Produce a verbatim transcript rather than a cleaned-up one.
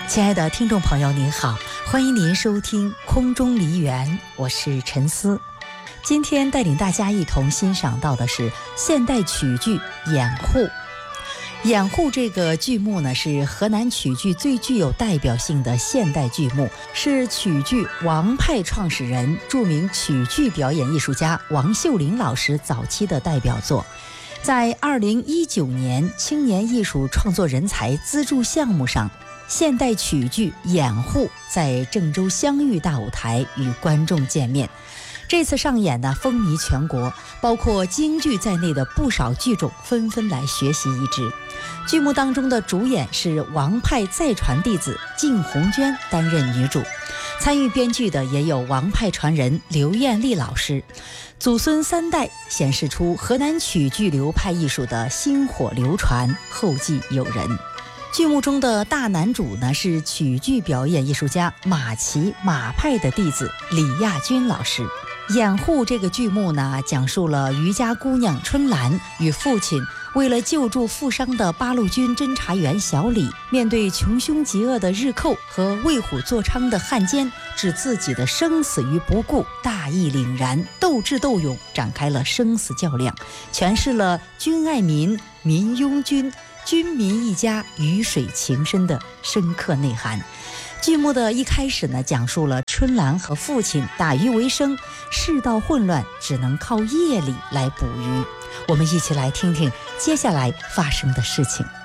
亲爱的听众朋友您好，欢迎您收听空中梨园，我是陈思。今天带领大家一同欣赏到的是现代曲剧《掩护》。《掩护》这个剧目呢，是河南曲剧最具有代表性的现代剧目，是曲剧王派创始人、著名曲剧表演艺术家王秀龄老师早期的代表作。在二零一九年青年艺术创作人才资助项目上，现代曲剧《掩护》在郑州相遇大舞台与观众见面。这次上演呢，风靡全国，包括京剧在内的不少剧种纷纷来学习一支。剧目当中的主演是王派再传弟子靳红娟担任女主，参与编剧的也有王派传人刘艳丽老师。祖孙三代显示出河南曲剧流派艺术的薪火流传，后继有人。剧目中的大男主呢，是曲剧表演艺术家马奇马派的弟子李亚军老师。掩护这个剧目呢，讲述了渔家姑娘春兰与父亲为了救助负伤的八路军侦察员小李，面对穷凶极恶的日寇和为虎作伥的汉奸，置自己的生死于不顾，大义凛然，斗智斗勇，展开了生死较量，诠释了君爱民，民拥君，军民一家鱼水情深的深刻内涵。剧目的一开始呢，讲述了春兰和父亲打鱼为生，世道混乱，只能靠夜里来捕鱼。我们一起来听听接下来发生的事情。